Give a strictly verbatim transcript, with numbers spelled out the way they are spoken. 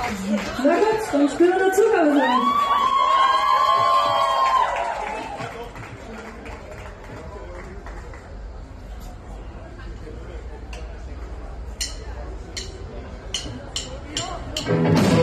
Na gut, dann spielen wir dazu, kann man sagen. Thank